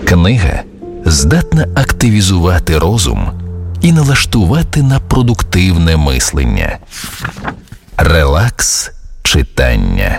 Книга здатна активізувати розум і налаштувати на продуктивне мислення. Релакс читання.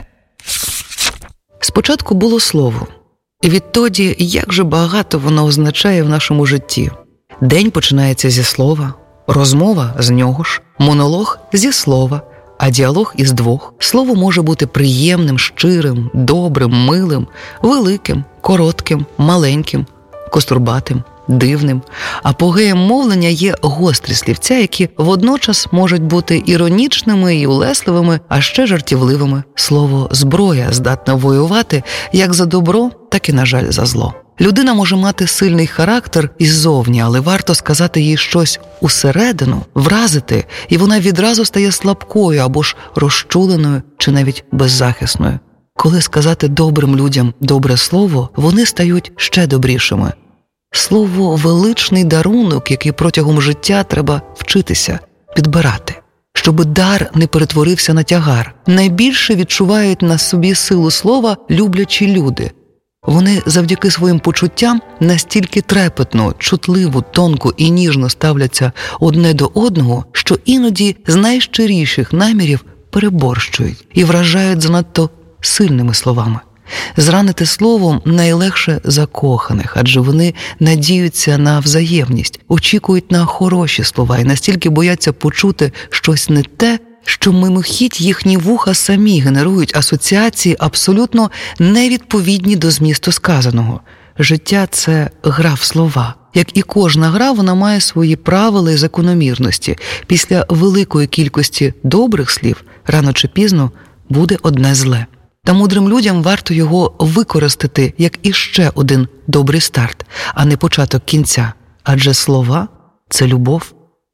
Спочатку було слово. І відтоді, як же багато воно означає в нашому житті. День починається зі слова, розмова з нього ж, монолог зі слова, а діалог із двох. Слово може бути приємним, щирим, добрим, милим, великим, коротким, маленьким, кострубатим, дивним. Апогеєм мовлення є гострі слівця, які водночас можуть бути іронічними і улесливими, а ще жартівливими. Слово «зброя» здатне воювати як за добро, так і, на жаль, за зло. Людина може мати сильний характер іззовні, але варто сказати їй щось усередину, вразити, і вона відразу стає слабкою або ж розчуленою чи навіть беззахисною. Коли сказати добрим людям добре слово, вони стають ще добрішими. Слово – величний дарунок, який протягом життя треба вчитися, підбирати, щоб дар не перетворився на тягар. Найбільше відчувають на собі силу слова люблячі люди. Вони завдяки своїм почуттям настільки трепетно, чутливо, тонко і ніжно ставляться одне до одного, що іноді з найщиріших намірів переборщують і вражають занадто сильними словами. Зранити словом найлегше закоханих, адже вони надіються на взаємність, очікують на хороші слова і настільки бояться почути щось не те, що мимохідь їхні вуха самі генерують асоціації абсолютно невідповідні до змісту сказаного. Життя – це гра в слова. Як і кожна гра, вона має свої правила і закономірності. Після великої кількості добрих слів рано чи пізно буде одне зле. Та мудрим людям варто його використати як іще один добрий старт, а не початок кінця. Адже слова – це любов.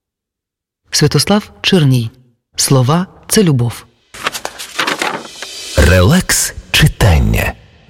Святослав Черній. Слова – це любов. Релакс читання.